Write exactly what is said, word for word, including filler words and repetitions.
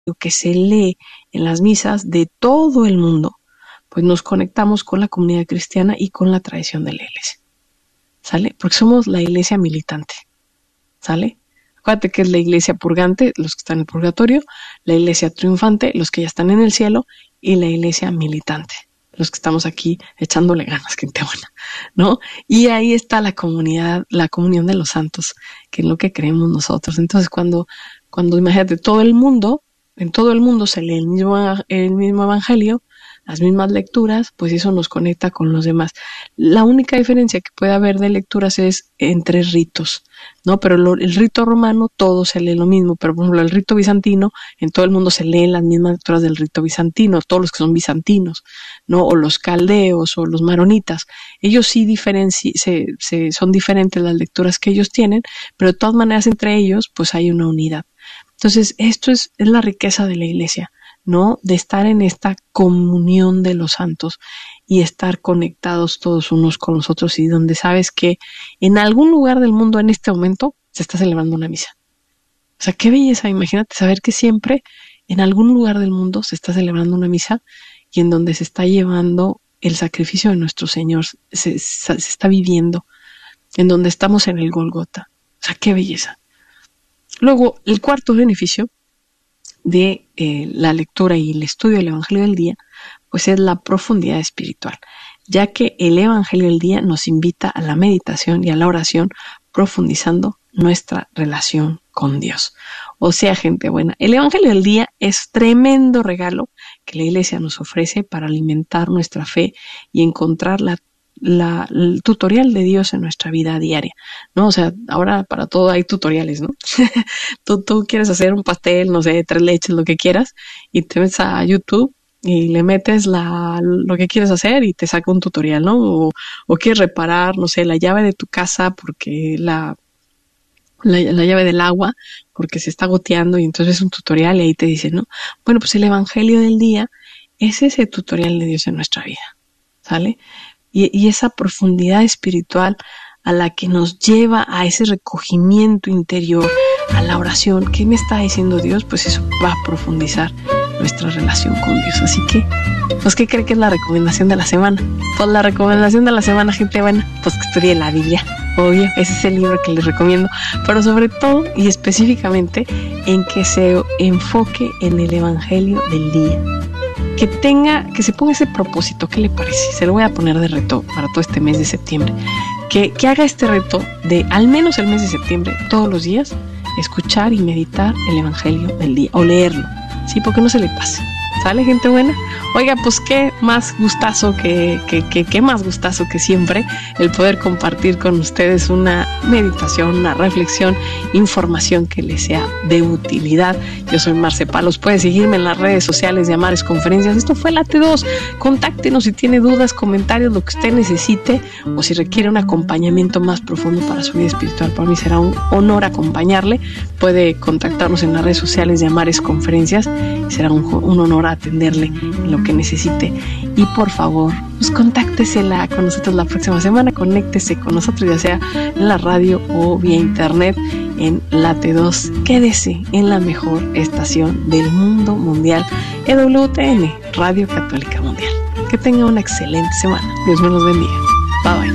que se lee en las misas de todo el mundo, pues nos conectamos con la comunidad cristiana y con la tradición de la iglesia, ¿sale? Porque somos la iglesia militante, ¿sale? Acuérdate que es la iglesia purgante, los que están en el purgatorio, la iglesia triunfante, los que ya están en el cielo, y la iglesia militante, los que estamos aquí echándole ganas, gente buena, ¿no? Y ahí está la comunidad, la comunión de los santos, que es lo que creemos nosotros. Entonces, cuando, cuando imagínate, todo el mundo, en todo el mundo se lee el mismo, el mismo evangelio, las mismas lecturas, pues eso nos conecta con los demás. La única diferencia que puede haber de lecturas es entre ritos, ¿no? Pero lo, el rito romano todo se lee lo mismo, pero por ejemplo el rito bizantino, en todo el mundo se leen las mismas lecturas del rito bizantino, todos los que son bizantinos, ¿no? O los caldeos o los maronitas, ellos sí diferenci- se, se, son diferentes las lecturas que ellos tienen, pero de todas maneras entre ellos pues hay una unidad. Entonces esto es, es la riqueza de la iglesia, ¿no? De estar en esta comunión de los santos y estar conectados todos unos con los otros, y donde sabes que en algún lugar del mundo en este momento se está celebrando una misa. O sea, qué belleza, imagínate saber que siempre en algún lugar del mundo se está celebrando una misa y en donde se está llevando el sacrificio de nuestro Señor, se, se, se está viviendo, en donde estamos en el Golgota. O sea, qué belleza. Luego, el cuarto beneficio de eh, la lectura y el estudio del Evangelio del día, pues es la profundidad espiritual, ya que el Evangelio del día nos invita a la meditación y a la oración, profundizando nuestra relación con Dios. O sea, gente buena, el Evangelio del día es tremendo regalo que la Iglesia nos ofrece para alimentar nuestra fe y encontrar la La, el tutorial de Dios en nuestra vida diaria, ¿no? O sea, ahora para todo hay tutoriales, ¿no? tú, tú quieres hacer un pastel, no sé, tres leches, lo que quieras, y te metes a YouTube y le metes la, lo que quieres hacer y te saca un tutorial, ¿no? O, o quieres reparar, no sé, la llave de tu casa porque la, la, la llave del agua porque se está goteando, y entonces es un tutorial y ahí te dice, ¿no? Bueno, pues el Evangelio del día es ese tutorial de Dios en nuestra vida, ¿sale? Y, y esa profundidad espiritual a la que nos lleva a ese recogimiento interior, a la oración. ¿Qué me está diciendo Dios? Pues eso va a profundizar nuestra relación con Dios. Así que, pues, ¿qué cree que es la recomendación de la semana? Pues la recomendación de la semana, gente buena, pues que estudie la Biblia. Obvio, ese es el libro que les recomiendo. Pero sobre todo y específicamente en que se enfoque en el Evangelio del día. Que tenga, que se ponga ese propósito. ¿Qué le parece? Se lo voy a poner de reto para todo este mes de septiembre. Que, que haga este reto de al menos el mes de septiembre, todos los días, escuchar y meditar el Evangelio del día, o leerlo, ¿sí? Porque no se le pase. ¿Sale, gente buena? Oiga, pues qué más gustazo que, que, que, qué más gustazo que siempre el poder compartir con ustedes una meditación, una reflexión, información que les sea de utilidad. Yo soy Marce Palos, puede seguirme en las redes sociales de Amares Conferencias. Esto fue la T dos, contáctenos si tiene dudas, comentarios, lo que usted necesite, o si requiere un acompañamiento más profundo para su vida espiritual. Para mí será un honor acompañarle. Puede contactarnos en las redes sociales de Amares Conferencias, será un, un honor atenderle en lo que necesite. Y por favor, pues contáctesela con nosotros la próxima semana, conéctese con nosotros, ya sea en la radio o vía internet en la T dos. Quédese en la mejor estación del mundo mundial, E W T N, Radio Católica Mundial. Que tenga una excelente semana. Dios me los bendiga. Bye bye.